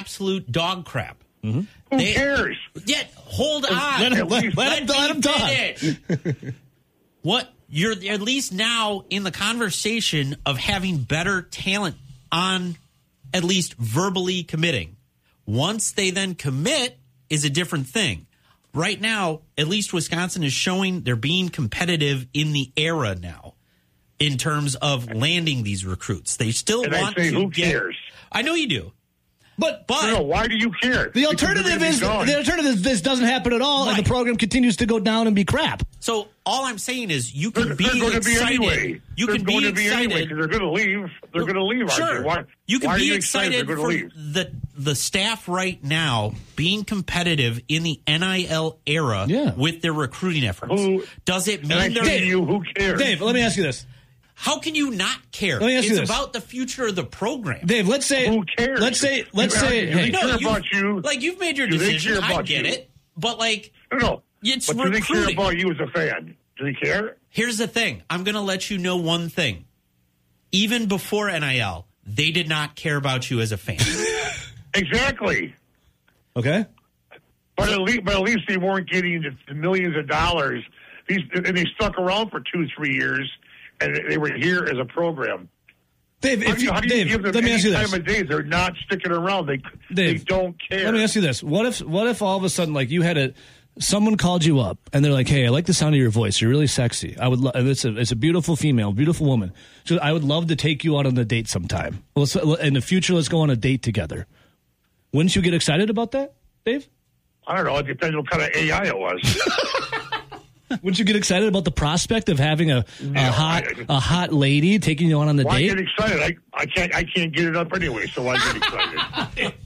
absolute dog crap. Mm-hmm. Who cares? Yet, hold on. Let him talk. What? You're at least now in the conversation of having better talent on at least verbally committing. Once they then commit is a different thing. Right now, at least Wisconsin is showing they're being competitive in the era now in terms of landing these recruits. They still want to who cares? I know you do. But no, why do you care? The alternative is this doesn't happen at all, right, and the program continues to go down and be crap. So all I'm saying is you can be excited. Anyway. You can be excited because they're going to leave. They're going to leave. Sure. You can be excited for the staff right now being competitive in the NIL era with their recruiting efforts. Does it mean who cares? Dave, let me ask you this. How can you not care? Let me ask you this. About the future of the program. Dave, let's say who cares? Let's say they care about you. Like you've made your decision. I get it. But it's but recruiting. Do they care about you as a fan? Do they care? Here's the thing. I'm going to let you know one thing. Even before NIL, they did not care about you as a fan. Exactly. Okay. But at least they weren't getting the millions of dollars. And they stuck around for 2-3 years. And they were here as a program. Dave, how do you give them any time of day? They're not sticking around. They don't care. Let me ask you this: What if all of a sudden, like someone called you up and they're like, "Hey, I like the sound of your voice. You're really sexy. I would. It's a beautiful female, beautiful woman. So I would love to take you out on a date sometime. In the future, let's go on a date together." Wouldn't you get excited about that, Dave? I don't know. It depends what kind of AI it was. Wouldn't you get excited about the prospect of having a hot lady taking you on the date? I get excited. I can't get it up anyway, so I get excited.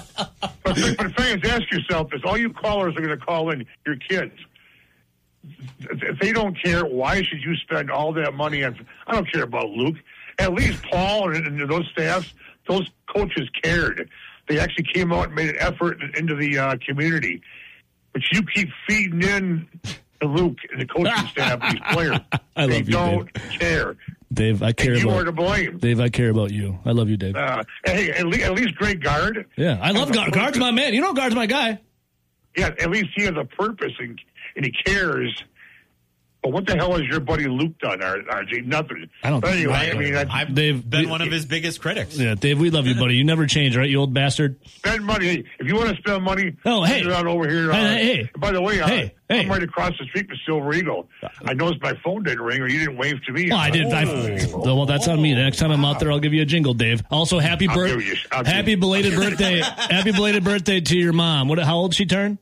But fans, ask yourself this: all you callers are going to call in your kids. If they don't care, why should you spend all that money on? I don't care about Luke. At least Paul and those staffs, those coaches cared. They actually came out and made an effort into the community. But you keep feeding in Luke and the coaching staff, these players. They don't care. Dave, I care and about you. You are to blame. Dave, I care about you. I love you, Dave. Hey, at least Greg Gard. Yeah, I love Gard. Gard's my man. You know Gard's my guy. Yeah, at least he has a purpose and he cares. But what the hell has your buddy Luke done, RJ? Nothing. I don't. But anyway, I've been one of his biggest critics. Yeah, Dave, we love you, buddy. You never change, right? You old bastard. Spend money. Hey, if you want to spend money, send it out over here. Hey. By the way, I'm right across the street from Silver Eagle. I noticed my phone didn't ring, or you didn't wave to me. Well, I did. Well, that's on me. The next time I'm out there, I'll give you a jingle, Dave. Also, happy belated birthday! Happy belated birthday to your mom. How old she turn?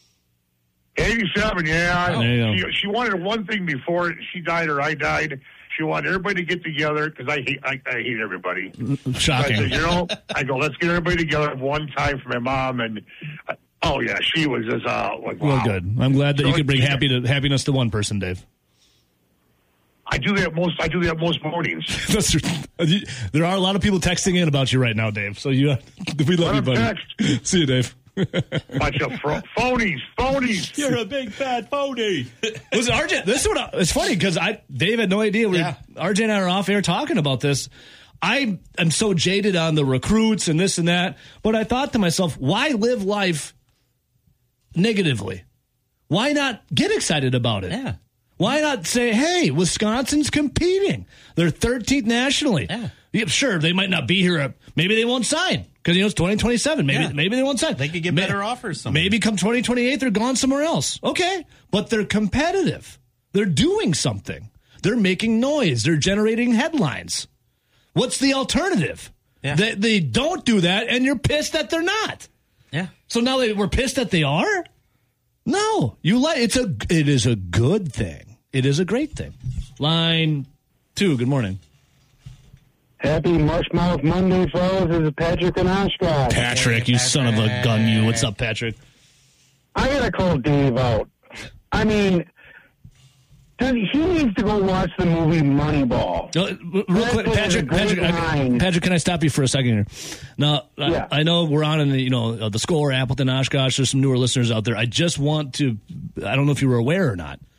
87, yeah. There you go. She wanted one thing before she died or I died. She wanted everybody to get together because I hate everybody. Shocking. So I go, let's get everybody together one time for my mom. And, she was just like, wow. Well, good. I'm glad that you could bring happiness to one person, Dave. I do that most mornings. There are a lot of people texting in about you right now, Dave. So we love you, buddy. Text. See you, Dave. Bunch of phonies. You're a big fat phony. Listen, RJ, it's funny because Dave had no idea. RJ and I are off air talking about this. I am so jaded on the recruits and this and that, but I thought to myself, why live life negatively? Why not get excited about it? Yeah. Why not say, hey, Wisconsin's competing. They're 13th nationally. Yeah, sure, they might not be here. Maybe they won't sign because, it's 2027. Maybe they won't sign. They could get better offers somewhere. Maybe come 2028, they're gone somewhere else. Okay, but they're competitive. They're doing something. They're making noise. They're generating headlines. What's the alternative? Yeah. They don't do that, and you're pissed that they're not. Yeah. So now we're pissed that they are? No. It is a good thing. It is a great thing. Line 2, good morning. Happy Mushmouth Monday, fellas. This is Patrick and Oshkosh. Patrick, you son of a gun, you. What's up, Patrick? I got to call Dave out. I mean, he needs to go watch the movie Moneyball. Real quick, Patrick, can I stop you for a second here? Now, yeah. I know we're on in the Score, Appleton, Oshkosh. There's some newer listeners out there. I just want to, I don't know if you were aware or not,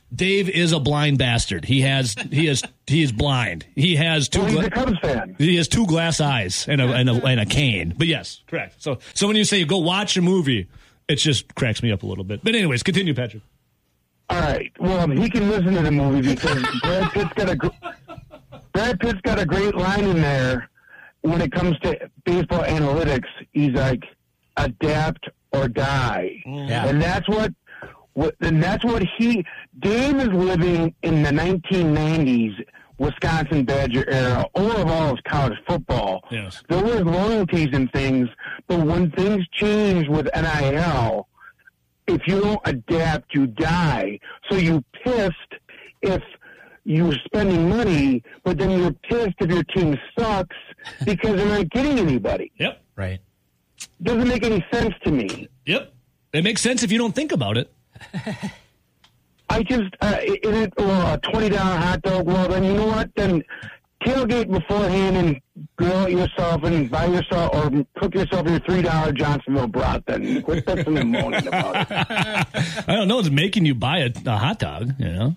Dave is a blind bastard. He is blind. He has two. Well, he's a Cubs fan. He has two glass eyes and a cane. But yes, correct. So when you say go watch a movie, it just cracks me up a little bit. But anyways, continue, Patrick. All right. Well, he can listen to the movie because Brad Pitt's got a great line in there when it comes to baseball analytics. He's like, adapt or die. Yeah. And that's what Dave is living in the 1990s Wisconsin Badger era, or of all of college football. Yes. There was loyalties and things, but when things change with NIL, if you don't adapt, you die. So you pissed if you were spending money, but then you're pissed if your team sucks because they're not getting anybody. Yep. Right. Doesn't make any sense to me. Yep. It makes sense if you don't think about it. I just, a $20 hot dog, well, then you know what? Then tailgate beforehand and grill it yourself and buy yourself or cook yourself your $3 Johnsonville broth. Then quit pissing and moaning about it. I don't know. It's making you buy a hot dog, you know?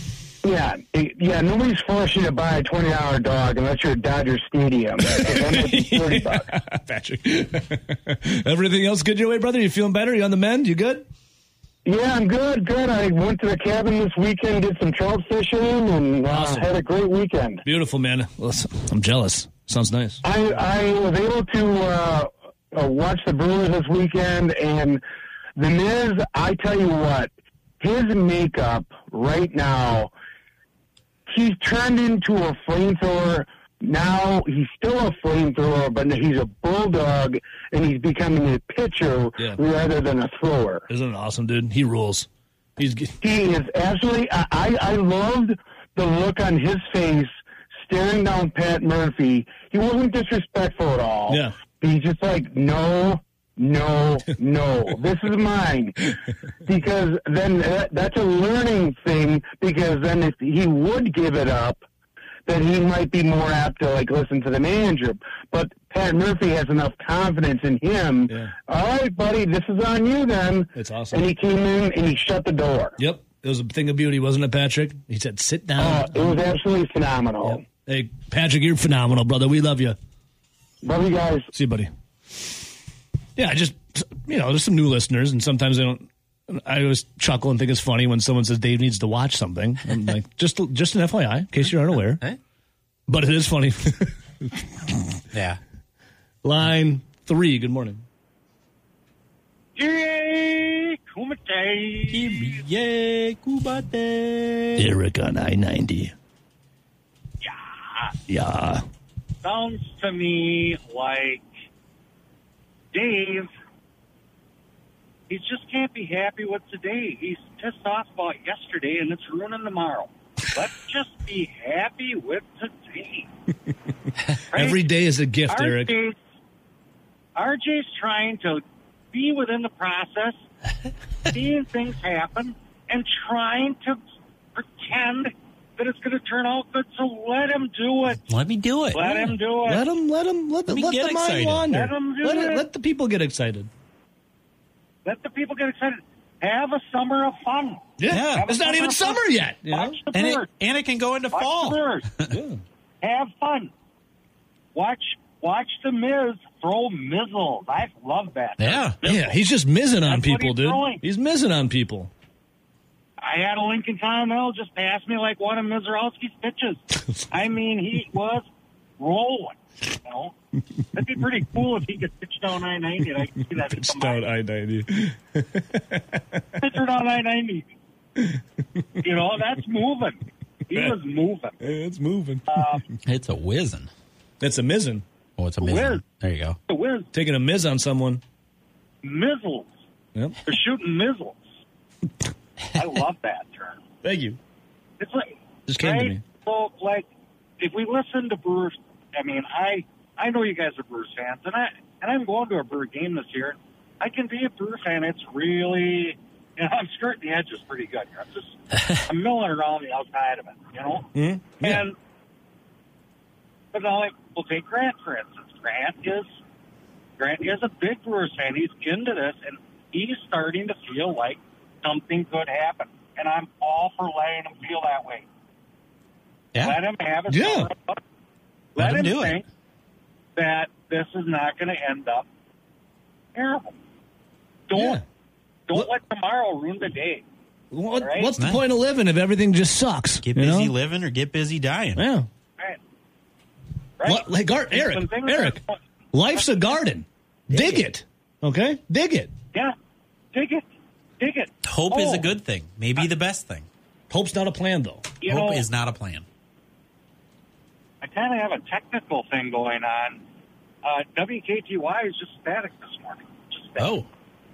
Yeah, nobody's forcing you to buy a $20 dog unless you're at Dodger Stadium. That might be $30. Patrick. Everything else good your way, brother? You feeling better? You on the mend? You good? Yeah, I'm good. I went to the cabin this weekend, did some trout fishing, and Awesome. had a great weekend. Beautiful, man. Listen, I'm jealous. Sounds nice. I was able to watch the Brewers this weekend, and the Miz, I tell you what, his makeup right now, he's turned into a flamethrower. Now he's still a flamethrower, but he's a bulldog, and he's becoming a pitcher rather than a thrower. Isn't it awesome, dude? He rules. He is absolutely. I loved the look on his face staring down Pat Murphy. He wasn't disrespectful at all. Yeah. He's just like, no, this is mine. Because then that's a learning thing, because then if he would give it up, then he might be more apt to listen to the manager. But Pat Murphy has enough confidence in him. Yeah. All right, buddy, this is on you then. It's awesome. And he came in and he shut the door. Yep. It was a thing of beauty, wasn't it, Patrick? He said, sit down. It was absolutely phenomenal. Yep. Hey, Patrick, you're phenomenal, brother. We love you. Love you guys. See you, buddy. Yeah, just, there's some new listeners, and sometimes I always chuckle and think it's funny when someone says Dave needs to watch something. I'm like, just an FYI, in case you aren't aware. Hey? But it is funny. Yeah. Line 3, good morning. Yay, Kumite. Yay, Kubate. Eric on I-90. Yeah. Sounds to me like Dave, he just can't be happy with today. He's pissed off about yesterday, and it's ruining tomorrow. Let's just be happy with today. Right? Every day is a gift, Eric. RJ's trying to be within the process, seeing things happen, and trying to pretend that it's going to turn out good. So let him do it. Let me do it. Let him do it. Let me the get mind excited. wander. Let him do it. Let the people get excited. Let the people get excited. Have a summer of fun. Yeah. Have a It's not even summer summer of fun. yet. You know? Watch the And birds. it can go into Watch fall. the birds. Yeah. Have fun. Watch the Miz throw mizzles. I love that. Yeah. Yeah, he's just mizzing on That's what people, he's dude. throwing. He's mizzing on people. I had a Lincoln Continental just pass me like one of Mizorowski's pitches. I mean, he was rolling. You know? That'd be pretty cool if he could pitch down I-90. And I could see that. It's down I-90. Pitcher down I-90. You know, that's moving. He was moving. It's moving. It's a whizzing. That's a mizzing. Oh, it's a Whiz. whizzing. There you go. The Wiz, Taking a miz on someone. mizzles. Yep. They're shooting mizzles. I love that term. Thank you. It's like, Just came to right? me. So, if we listen to Brewers, I mean, I know you guys are Brewers fans, and I'm going to a Brewer game this year. I can be a Brewer fan. It's really, I'm skirting the edges pretty good here. I'm milling around the outside of it, you know? Mm-hmm. Yeah. But now, we'll take Grant, for instance. Grant is a big Brewers fan. He's into this, and he's starting to feel like something could happen. and I'm all for letting him feel that way. Yeah. Let him have his Yeah. Let him him do it. think that this is not going to end up terrible. Don't let tomorrow ruin the day. Right? What's the point of living if everything just sucks? Get you busy know? living or get busy dying. Yeah. Right? Like Eric, life's a garden. Dig it. Okay? Dig it. Yeah. Dig it. Hope is a good thing. Maybe the best thing. Hope's not a plan, though. Hope is not a plan. I kind of have a technical thing going on. WKTY is just static this morning. Just static. Oh.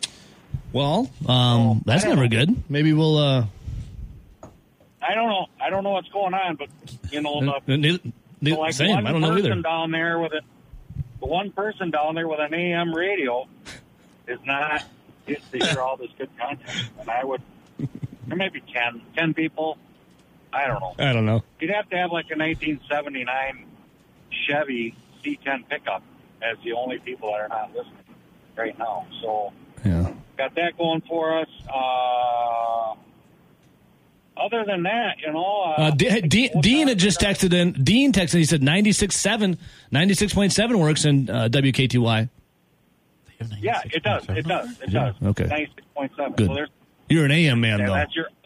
Well, that's never good. Maybe we'll... I don't know. I don't know what's going on, but, same. one I don't know person either. down there with the one person down there with an AM radio is not getting to hear all this good content. And there may be 10 people. I don't know. You'd have to have like a 1979 Chevy C10 pickup as the only people that are not listening right now. So, Yeah. got that going for us. Other than that, Dean had just texted in. Dean texted. He said 96.7 works in WKTY. Yeah, it does. It does. Okay. 96.7. Good. So You're an AM man, though.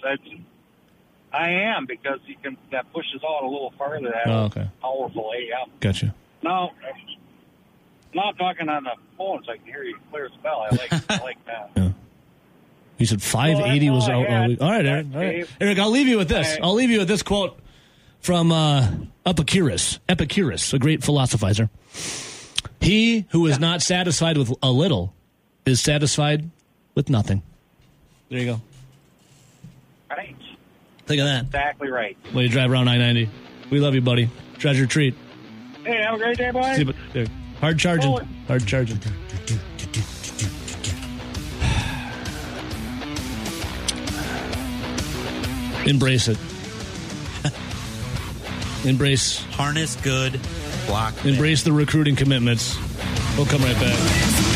I am, because that pushes out a little farther. That okay. Powerful AM. Gotcha. Now, not talking on the phone, so I can hear you clear as bell. I like that. Yeah. He said 580 was out. All right, Eric. All right. Eric, I'll leave you with this. I'll leave you with this quote from Epicurus, a great philosophizer. He who is not satisfied with a little is satisfied with nothing. There you go. Right. Think of that. Exactly right. While you drive around I-90. We love you, buddy. Treasure treat. Hey, have a great day, boys. See you, hard charging. Forward. Hard charging. Embrace it. Embrace. Harness good. Block. Embrace the recruiting commitments. We'll come right back.